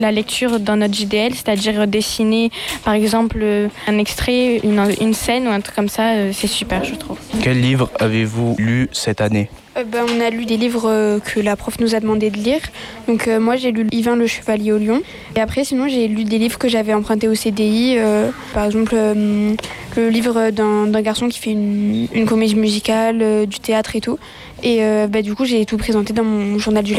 La lecture dans notre JDL, c'est-à-dire dessiner par exemple un extrait, une scène ou un truc comme ça, c'est super je trouve. Quel livre avez-vous lu cette année ? On a lu des livres que la prof nous a demandé de lire. Donc moi j'ai lu Yvain le Chevalier au Lion. Et après sinon j'ai lu des livres que j'avais empruntés au CDI. Par exemple le livre d'un garçon qui fait une comédie musicale, du théâtre et tout. Et du coup j'ai tout présenté dans mon journal du